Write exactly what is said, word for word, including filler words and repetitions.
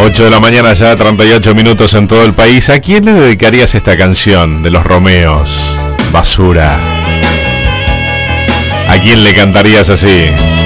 ocho de la mañana ya, treinta y ocho minutos en todo el país. ¿A quién le dedicarías esta canción de Los Romeos? Basura. ¿A quién le cantarías así?